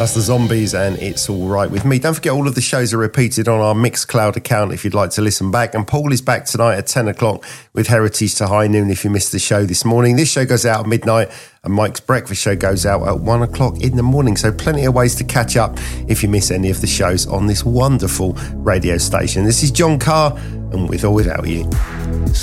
That's the Zombies and It's All Right With Me. Don't forget, all of the shows are repeated on our Mixcloud account if you'd like to listen back. And Paul is back tonight at 10 o'clock with Heritage to High Noon if you missed the show this morning. This show goes out at midnight and Mike's Breakfast Show goes out at 1 o'clock in the morning. So plenty of ways to catch up if you miss any of the shows on this wonderful radio station. This is John Carr and With or Without You.